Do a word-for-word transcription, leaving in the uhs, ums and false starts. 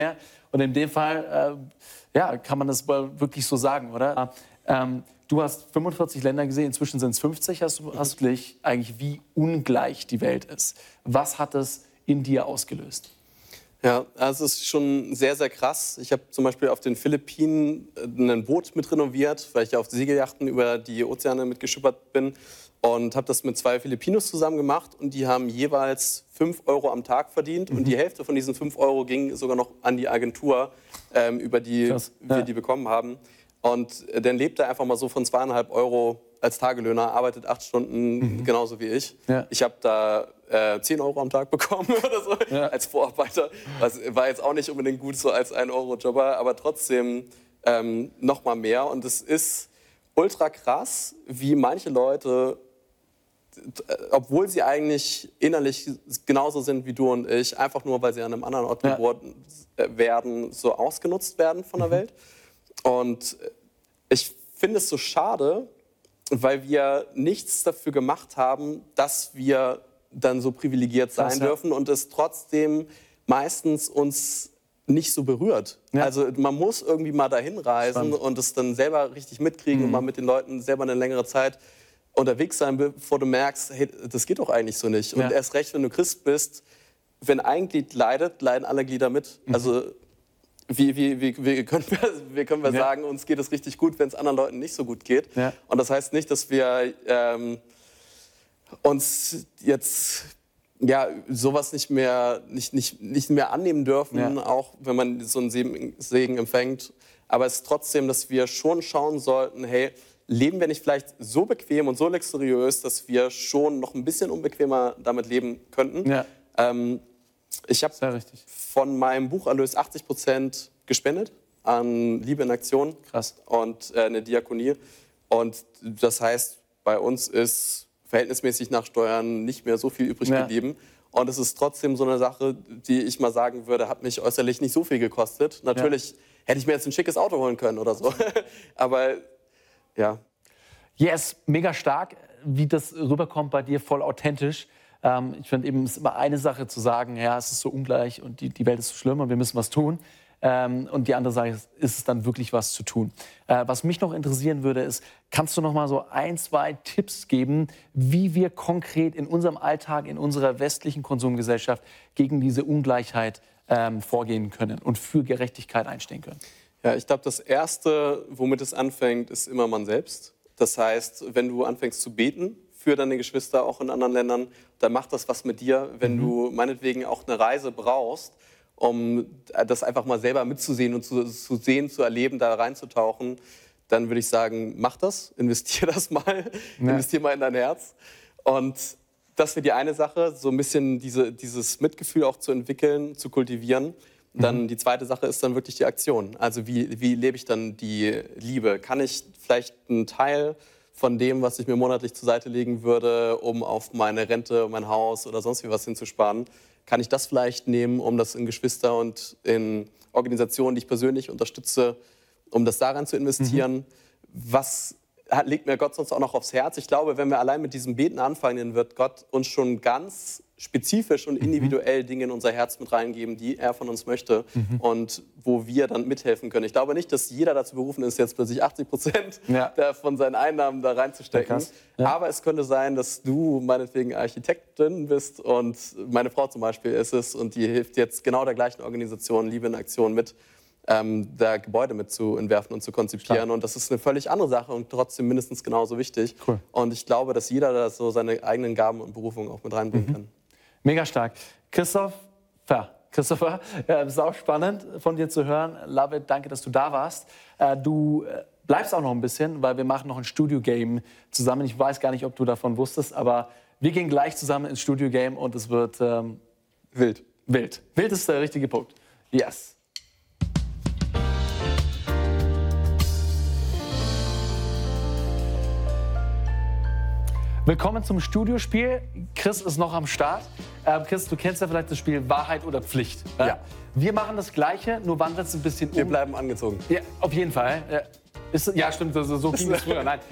Und in dem Fall äh, ja, kann man das wirklich so sagen, oder? Ähm, du hast fünfundvierzig Länder gesehen, inzwischen sind es fünfzig. Hast du hast du eigentlich, wie ungleich die Welt ist? Was hat es in dir ausgelöst? Ja, also es ist schon sehr, sehr krass. Ich habe zum Beispiel auf den Philippinen ein Boot mit renoviert, weil ich auf Segelyachten über die Ozeane mitgeschippert bin. Und habe das mit zwei Filipinos zusammen gemacht. Und die haben jeweils fünf Euro am Tag verdient. Mhm. Und die Hälfte von diesen fünf Euro ging sogar noch an die Agentur, ähm, über die Krass. wir ja. die bekommen haben. Und dann lebt er einfach mal so von zweieinhalb Euro als Tagelöhner, arbeitet acht Stunden, mhm. genauso wie ich. Ja. Ich habe da äh, zehn Euro am Tag bekommen oder so, ja. als Vorarbeiter. Das war jetzt auch nicht unbedingt gut so als ein Euro Jobber, aber trotzdem ähm, noch mal mehr. Und es ist ultra krass, wie manche Leute, obwohl sie eigentlich innerlich genauso sind wie du und ich, einfach nur, weil sie an einem anderen Ort ja. geboren werden, so ausgenutzt werden von der mhm. Welt. Und ich finde es so schade, weil wir nichts dafür gemacht haben, dass wir dann so privilegiert sein Krass, ja. dürfen und es trotzdem meistens uns nicht so berührt. Ja. Also man muss irgendwie mal dahin reisen Spannend. und es dann selber richtig mitkriegen mhm. und mal mit den Leuten selber eine längere Zeit unterwegs sein, bevor du merkst, hey, das geht doch eigentlich so nicht. Und ja. erst recht, wenn du Christ bist, wenn ein Glied leidet, leiden alle Glieder mit. Mhm. Also wie, wie, wie, wie können wir, wie können wir ja. sagen, uns geht es richtig gut, wenn es anderen Leuten nicht so gut geht. Ja. Und das heißt nicht, dass wir ähm, uns jetzt ja, sowas nicht mehr, nicht, nicht, nicht mehr annehmen dürfen, ja. auch wenn man so einen Segen empfängt. Aber es ist trotzdem, dass wir schon schauen sollten, hey, leben wir nicht vielleicht so bequem und so luxuriös, dass wir schon noch ein bisschen unbequemer damit leben könnten? Ja. Ähm, ich habe von meinem Bucherlös achtzig Prozent gespendet an Liebe in Aktion Krass. und äh, eine Diakonie. Und das heißt, bei uns ist verhältnismäßig nach Steuern nicht mehr so viel übrig ja. geblieben. Und es ist trotzdem so eine Sache, die ich mal sagen würde, hat mich äußerlich nicht so viel gekostet. Natürlich ja. hätte ich mir jetzt ein schickes Auto holen können oder so. Aber ja. Yes, mega stark, wie das rüberkommt bei dir, voll authentisch. Ähm, ich finde eben, es ist immer eine Sache zu sagen, ja, es ist so ungleich und die, die Welt ist so schlimm und wir müssen was tun. Ähm, und die andere Sache ist, ist es dann wirklich was zu tun. Äh, was mich noch interessieren würde, ist, kannst du noch mal so ein, zwei Tipps geben, wie wir konkret in unserem Alltag, in unserer westlichen Konsumgesellschaft gegen diese Ungleichheit ähm, vorgehen können und für Gerechtigkeit einstehen können? Ja, ich glaube, das Erste, womit es anfängt, ist immer man selbst. Das heißt, wenn du anfängst zu beten für deine Geschwister, auch in anderen Ländern, dann macht das was mit dir. Wenn mhm. du meinetwegen auch eine Reise brauchst, um das einfach mal selber mitzusehen und zu, zu sehen, zu erleben, da reinzutauchen, dann würde ich sagen, mach das, investier das mal, ja. investier mal in dein Herz. Und das wäre die eine Sache, so ein bisschen diese, dieses Mitgefühl auch zu entwickeln, zu kultivieren. Dann die zweite Sache ist dann wirklich die Aktion. Also wie, wie lebe ich dann die Liebe? Kann ich vielleicht einen Teil von dem, was ich mir monatlich zur Seite legen würde, um auf meine Rente, mein Haus oder sonst wie was hinzusparen, kann ich das vielleicht nehmen, um das in Geschwister und in Organisationen, die ich persönlich unterstütze, um das daran zu investieren? Mhm. Was hat, legt mir Gott sonst auch noch aufs Herz? Ich glaube, wenn wir allein mit diesem Beten anfangen, dann wird Gott uns schon ganz spezifisch und individuell Dinge in unser Herz mit reingeben, die er von uns möchte mhm. und wo wir dann mithelfen können. Ich glaube nicht, dass jeder dazu berufen ist, jetzt plötzlich achtzig Prozent ja. von seinen Einnahmen da reinzustecken. Ja, ja. Aber es könnte sein, dass du meinetwegen Architektin bist und meine Frau zum Beispiel ist es und die hilft jetzt genau der gleichen Organisation Liebe in Aktion mit, ähm, da Gebäude mit zu entwerfen und zu konzipieren. Klar. Und das ist eine völlig andere Sache und trotzdem mindestens genauso wichtig. Cool. Und ich glaube, dass jeder da so seine eigenen Gaben und Berufungen auch mit reinbringen mhm. kann. Mega stark. Christopher, Christopher, äh, ist auch spannend von dir zu hören. Love it, danke, dass du da warst. Äh, du äh, bleibst auch noch ein bisschen, weil wir machen noch ein Studio-Game zusammen. Ich weiß gar nicht, ob du davon wusstest, aber wir gehen gleich zusammen ins Studio-Game und es wird ähm, wild. Wild. Wild ist der richtige Punkt. Yes. Willkommen zum Studiospiel. Chris ist noch am Start. Ähm, Chris, du kennst ja vielleicht das Spiel Wahrheit oder Pflicht. Ja. ja. Wir machen das Gleiche, nur wandern es ein bisschen um. Wir bleiben angezogen. Ja, auf jeden Fall. Ja, ist, ja stimmt, so, so ging es früher. Nein.